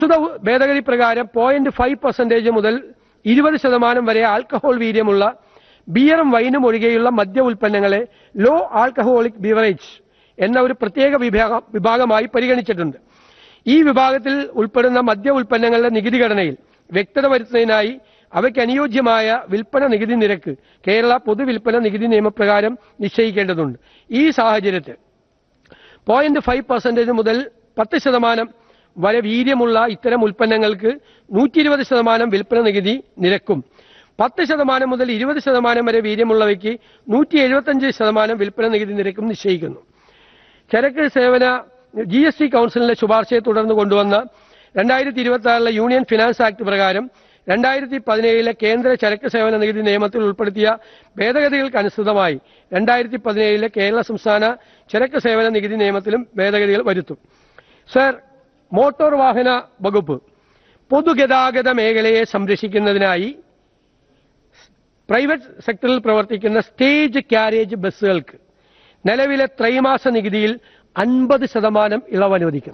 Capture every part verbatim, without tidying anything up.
ഭേദഗതി പ്രകാരം point five percentage മുതൽ ഇരുപത് ശതമാനം വരെ ആൽക്കഹോൾ വീര്യമുള്ള ബിയറും വൈനും ഒഴികെയുള്ള മദ്യ ഉൽപ്പന്നങ്ങളെ ലോ ആൽക്കഹോളിക് ബിവറേജ് എന്ന ഒരു പ്രത്യേക വിഭാഗമായി പരിഗണിച്ചിട്ടുണ്ട്. ഈ വിഭാഗത്തിൽ ഉൾപ്പെടുന്ന മദ്യ ഉൽപ്പന്നങ്ങളുടെ നികുതി ഘടനയിൽ വ്യക്തത വരുത്തുന്നതിനായി അവയ്ക്ക് അനുയോജ്യമായ വിൽപ്പന നികുതി നിരക്ക് കേരള പൊതുവിൽപ്പന നികുതി നിയമപ്രകാരം നിശ്ചയിക്കേണ്ടതുണ്ട്. ഈ സാഹചര്യത്തിൽ പോയിന്റ് ഫൈവ് പെർസെന്റേജ് മുതൽ പത്ത് ശതമാനം വരെ വീര്യമുള്ള ഇത്തരം ഉൽപ്പന്നങ്ങൾക്ക് നൂറ്റി ഇരുപത് ശതമാനം വിൽപ്പന നികുതി നിരക്കും പത്ത് ശതമാനം മുതൽ ഇരുപത് ശതമാനം വരെ വീര്യമുള്ളവയ്ക്ക് നൂറ്റി എഴുപത്തഞ്ച് ശതമാനം വിൽപ്പന നികുതി നിരക്കും നിശ്ചയിക്കുന്നു. ചരക്ക് സേവന ജി എസ് ടി കൗൺസിലിന്റെ ശുപാർശയെ തുടർന്ന് കൊണ്ടുവന്ന രണ്ടായിരത്തി ഇരുപത്തി ആറിലെ യൂണിയൻ ഫിനാൻസ് ആക്ട് പ്രകാരം രണ്ടായിരത്തി പതിനേഴിലെ കേന്ദ്ര ചരക്ക് സേവന നികുതി നിയമത്തിൽ ഉൾപ്പെടുത്തിയ ഭേദഗതികൾക്ക് അനുസൃതമായി രണ്ടായിരത്തി പതിനേഴിലെ കേരള സംസ്ഥാന ചരക്ക് സേവന നികുതി നിയമത്തിലും ഭേദഗതികൾ വരുത്തും. സർ, മോട്ടോർ വാഹന വകുപ്പ് പൊതുഗതാഗത മേഖലയെ സംരക്ഷിക്കുന്നതിനായി പ്രൈവറ്റ് സെക്ടറിൽ പ്രവർത്തിക്കുന്ന സ്റ്റേജ് ക്യാരേജ് ബസ്സുകൾക്ക് നിലവിലെ ത്രൈമാസ നികുതിയിൽ അൻപത് ശതമാനം ഇളവ് അനുവദിക്കും.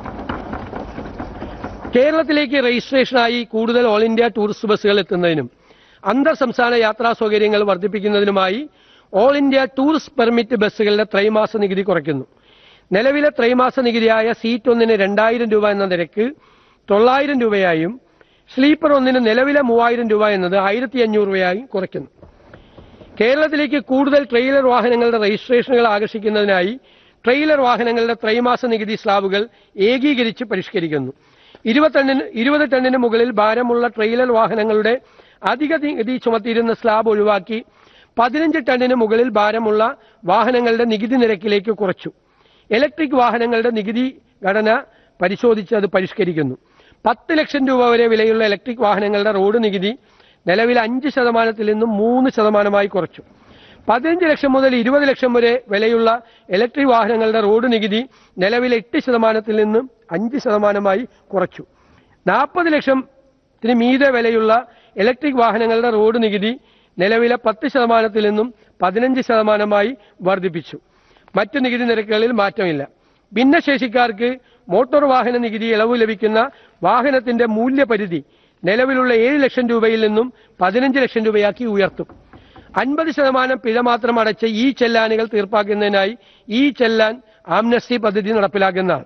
കേരളത്തിലേക്ക് രജിസ്ട്രേഷനായി കൂടുതൽ ഓൾ ഇന്ത്യ ടൂറിസ്റ്റ് ബസ്സുകൾ എത്തുന്നതിനും അന്തർ സംസ്ഥാന യാത്രാ സൗകര്യങ്ങൾ വർദ്ധിപ്പിക്കുന്നതിനുമായി ഓൾ ഇന്ത്യ ടൂറിസ്റ്റ് പെർമിറ്റ് ബസ്സുകളുടെ ത്രൈമാസ നികുതി കുറയ്ക്കുന്നു. നിലവിലെ ത്രൈമാസ നികുതിയായ സീറ്റ് ഒന്നിന് രണ്ടായിരം രൂപ എന്ന നിരക്ക് തൊള്ളായിരം രൂപയായും സ്ലീപ്പർ ഒന്നിന് നിലവിലെ മൂവായിരം രൂപ എന്നത് ആയിരത്തി അഞ്ഞൂറ് രൂപയായും കുറയ്ക്കുന്നു. കേരളത്തിലേക്ക് കൂടുതൽ ട്രെയിലർ വാഹനങ്ങളുടെ രജിസ്ട്രേഷനുകൾ ആകർഷിക്കുന്നതിനായി ട്രെയിലർ വാഹനങ്ങളുടെ ത്രൈമാസ നികുതി സ്ലാബുകൾ ഏകീകരിച്ച് പരിഷ്കരിക്കുന്നു. ഇരുപത് ടണ്ണിന് ഇരുപത് ടണ്ണിന് മുകളിൽ ഭാരമുള്ള ട്രെയിലർ വാഹനങ്ങളുടെ അധിക നികുതി ചുമത്തിയിരുന്ന സ്ലാബ് ഒഴിവാക്കി പതിനഞ്ച് ടണ്ണിന് മുകളിൽ ഭാരമുള്ള വാഹനങ്ങളുടെ നികുതി നിരക്കിലേക്ക് കുറച്ചു. ഇലക്ട്രിക് വാഹനങ്ങളുടെ നികുതി ഘടന പരിശോധിച്ച് അത് പരിഷ്കരിക്കുന്നു. പത്ത് ലക്ഷം രൂപ വരെ വിലയുള്ള ഇലക്ട്രിക് വാഹനങ്ങളുടെ റോഡ് നികുതി നിലവിൽ അഞ്ച് ശതമാനത്തിൽ നിന്നും മൂന്ന് ശതമാനമായി കുറച്ചു. പതിനഞ്ച് ലക്ഷം മുതൽ ഇരുപത് ലക്ഷം വരെ വിലയുള്ള ഇലക്ട്രിക് വാഹനങ്ങളുടെ റോഡ് നികുതി നിലവിൽ എട്ട് ശതമാനത്തിൽ നിന്നും അഞ്ച് ശതമാനമായി കുറച്ചു. നാൽപ്പത് ലക്ഷത്തിന് മീതെ വിലയുള്ള ഇലക്ട്രിക് വാഹനങ്ങളുടെ റോഡ് നികുതി നിലവിലെ പത്ത് ശതമാനത്തിൽ നിന്നും പതിനഞ്ച് ശതമാനമായി വർദ്ധിപ്പിച്ചു. മറ്റു നികുതി നിരക്കുകളിൽ മാറ്റമില്ല. ഭിന്നശേഷിക്കാർക്ക് മോട്ടോർ വാഹന നികുതി ഇളവ് ലഭിക്കുന്ന വാഹനത്തിന്റെ മൂല്യപരിധി നിലവിലുള്ള ഏഴ് ലക്ഷം രൂപയിൽ നിന്നും പതിനഞ്ച് ലക്ഷം രൂപയാക്കി ഉയർത്തും. അൻപത് ശതമാനം പിഴ മാത്രം അടച്ച് ഈ ചെല്ലാനുകൾ തീർപ്പാക്കുന്നതിനായി ഈ ചെല്ലാൻ ആംനസ്റ്റി പദ്ധതി നടപ്പിലാക്കുന്നതാണ്.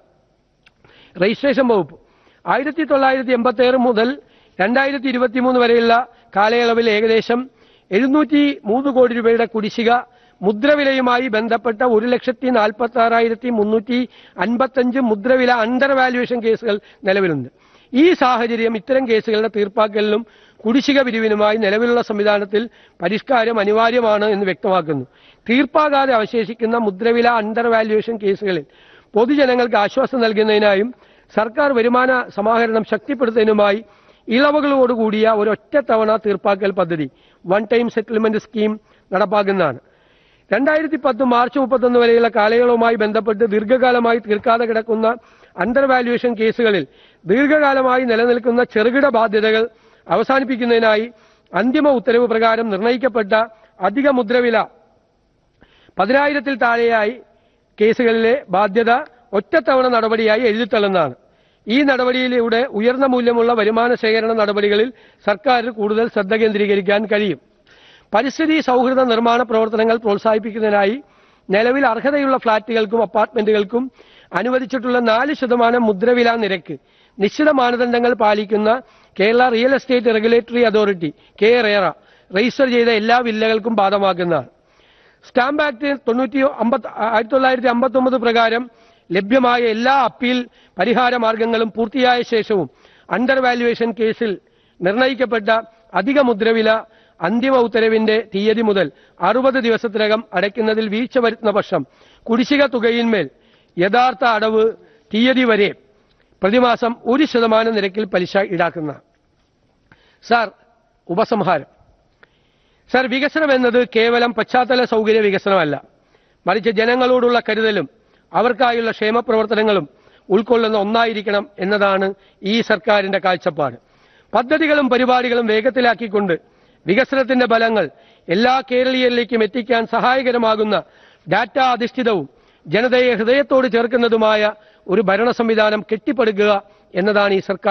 രജിസ്ട്രേഷൻ വകുപ്പ് ആയിരത്തി തൊള്ളായിരത്തി എൺപത്തി ഏഴ് മുതൽ രണ്ടായിരത്തി ഇരുപത്തി മൂന്ന് വരെയുള്ള കാലയളവിൽ ഏകദേശം എഴുന്നൂറ്റി മൂന്ന് കോടി രൂപയുടെ കുടിശ്ശിക മുദ്രവിലയുമായി ബന്ധപ്പെട്ട ഒരു ലക്ഷത്തി നാൽപ്പത്തി ആറായിരത്തി മുന്നൂറ്റി അൻപത്തഞ്ച് മുദ്രവില അണ്ടർ വാല്യുവേഷൻ കേസുകൾ നിലവിലുണ്ട്. ഈ സാഹചര്യം ഇത്തരം കേസുകളുടെ തീർപ്പാക്കലിലും കുടിശ്ശിക പിരിവിനുമായി നിലവിലുള്ള സംവിധാനത്തിൽ പരിഷ്കാരം അനിവാര്യമാണ് എന്ന് വ്യക്തമാക്കുന്നു. തീർപ്പാകാതെ അവശേഷിക്കുന്ന മുദ്രവില അണ്ടർ വാല്യുവേഷൻ കേസുകളിൽ പൊതുജനങ്ങൾക്ക് ആശ്വാസം നൽകുന്നതിനായും സർക്കാർ വരുമാന സമാഹരണം ശക്തിപ്പെടുത്തുന്നതിനുമായി ഇളവുകളോടുകൂടിയ ഒരൊറ്റത്തവണ തീർപ്പാക്കൽ പദ്ധതി വൺ ടൈം സെറ്റിൽമെന്റ് സ്കീം നടപ്പാക്കുന്നതാണ്. രണ്ടായിരത്തി പത്ത് മാർച്ച് മുപ്പത്തൊന്ന് വരെയുള്ള കാലയളവുമായി ബന്ധപ്പെട്ട് ദീർഘകാലമായി തീർക്കാതെ കിടക്കുന്ന അണ്ടർ വാല്യുവേഷൻ കേസുകളിൽ ദീർഘകാലമായി നിലനിൽക്കുന്ന ചെറുകിട ബാധ്യതകൾ അവസാനിപ്പിക്കുന്നതിനായി അന്തിമ ഉത്തരവ് പ്രകാരം നിർണയിക്കപ്പെട്ട അധിക മുദ്രവില പതിനായിരത്തിൽ താഴെയായി കേസുകളിലെ ബാധ്യത ഒറ്റത്തവണ നടപടിയായി എഴുതിത്തള്ളുന്നതാണ്. ഈ നടപടിയിലൂടെ ഉയർന്ന മൂല്യമുള്ള വരുമാന ശേഖരണ നടപടികളിൽ സർക്കാരിന് കൂടുതൽ ശ്രദ്ധ കേന്ദ്രീകരിക്കാൻ കഴിയും. പരിസ്ഥിതി സൗഹൃദ നിർമ്മാണ പ്രവർത്തനങ്ങൾ പ്രോത്സാഹിപ്പിക്കുന്നതിനായി നിലവിൽ അർഹതയുള്ള ഫ്ളാറ്റുകൾക്കും അപ്പാർട്ട്മെന്റുകൾക്കും അനുവദിച്ചിട്ടുള്ള നാല് ശതമാനം മുദ്രവില നിരക്ക് നിശ്ചിത മാനദണ്ഡങ്ങൾ പാലിക്കുന്ന Kerala real estate regulatory authority K റേറ register ചെയ്ത എല്ലാ വില്ലകൾക്കും ബാധകമാക്കുന്നതാണ്. സ്റ്റാമ്പ് ആക്ട് തൊണ്ണൂറ്റി ആയിരത്തി തൊള്ളായിരത്തി അമ്പത്തി ഒമ്പത് പ്രകാരം ലഭ്യമായ എല്ലാ അപ്പീൽ പരിഹാര മാർഗങ്ങളും പൂർത്തിയായ ശേഷവും അണ്ടർ വാല്യുവേഷൻ കേസിൽ നിർണയിക്കപ്പെട്ട അധിക മുദ്രവില അന്തിമ ഉത്തരവിന്റെ തീയതി മുതൽ അറുപത് ദിവസത്തിനകം അടയ്ക്കുന്നതിൽ വീഴ്ച വരുത്തുന്ന പക്ഷം കുടിശ്ശിക തുകയിന്മേൽ യഥാർത്ഥ അടവ് തീയതി വരെ പ്രതിമാസം ഒരു ശതമാനം നിരക്കിൽ പലിശ ഈടാക്കുന്ന. സാർ, ഉപസംഹാരം. സാർ, വികസനം എന്നത് കേവലം പശ്ചാത്തല സൗകര്യ വികസനമല്ല, മറിച്ച് ജനങ്ങളോടുള്ള കരുതലും അവർക്കായുള്ള ക്ഷേമപ്രവർത്തനങ്ങളും ഉൾക്കൊള്ളുന്ന ഒന്നായിരിക്കണം എന്നതാണ് ഈ സർക്കാരിന്റെ കാഴ്ചപ്പാട്. പദ്ധതികളും പരിപാടികളും വേഗത്തിലാക്കിക്കൊണ്ട് വികസനത്തിന്റെ ഫലങ്ങൾ എല്ലാ കേരളീയരിലേക്കും എത്തിക്കാൻ സഹായകരമാകുന്ന ഡാറ്റ അധിഷ്ഠിതവും ജനതയെ ഹൃദയത്തോട് ചേർക്കുന്നതുമായ ഒരു ഭരണ സംവിധാനം കെട്ടിപ്പടുക്കുക എന്നതാണ് ഈ സർക്കാർ